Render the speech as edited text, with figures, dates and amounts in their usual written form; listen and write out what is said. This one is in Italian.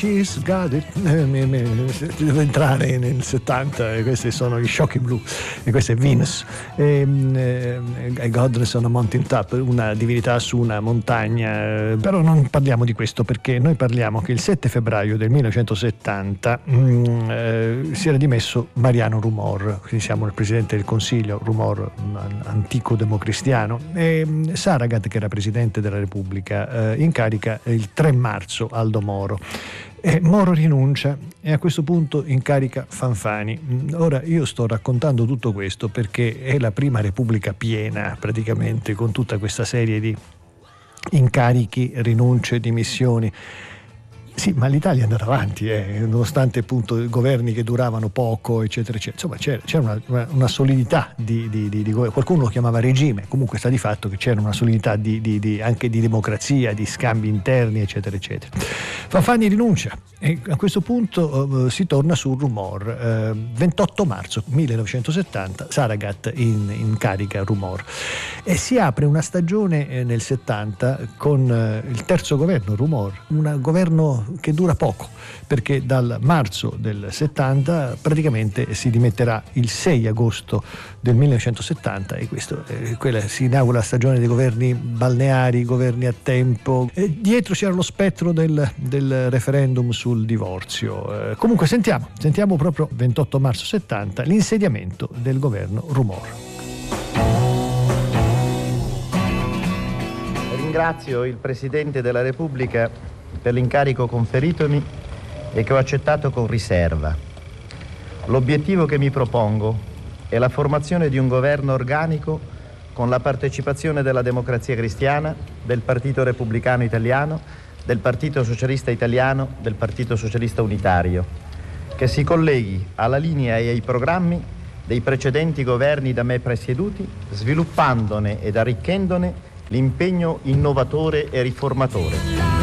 She's got it. Devo entrare nel 70 e questi sono gli Shocking Blue e questo è Venus. A Goddess on a Mountain Top, una divinità su una montagna. Però non parliamo di questo, perché noi parliamo che il 7 febbraio del 1970 si era dimesso Mariano Rumor, quindi siamo il presidente del Consiglio, Rumor, un antico democristiano, e Saragat, che era presidente della Repubblica, in carica il 3 marzo Aldo Moro. Moro rinuncia e a questo punto incarica Fanfani. Ora io sto raccontando tutto questo perché è la prima Repubblica piena, praticamente, con tutta questa serie di incarichi, rinunce, dimissioni. Sì, ma l'Italia è andata avanti, nonostante appunto governi che duravano poco, eccetera, eccetera. Insomma, c'era una solidità di qualcuno lo chiamava regime, comunque sta di fatto che c'era una solidità anche di democrazia, di scambi interni, eccetera, eccetera. Fanfani rinuncia e a questo punto si torna sul Rumor. 28 marzo 1970 Saragat in carica Rumor e si apre una stagione nel 70 con il terzo governo Rumor, un governo che dura poco, perché dal marzo del 70 praticamente si dimetterà il 6 agosto del 1970 e quella si inaugura la stagione dei governi balneari, governi a tempo. Dietro c'era lo spettro del referendum sul divorzio. Comunque sentiamo proprio 28 marzo 70 l'insediamento del governo Rumor. Ringrazio il Presidente della Repubblica per l'incarico conferitomi e che ho accettato con riserva. L'obiettivo che mi propongo è la formazione di un governo organico con la partecipazione della Democrazia Cristiana, del Partito Repubblicano Italiano, del Partito Socialista Italiano, del Partito Socialista Unitario, che si colleghi alla linea e ai programmi dei precedenti governi da me presieduti, sviluppandone ed arricchendone l'impegno innovatore e riformatore.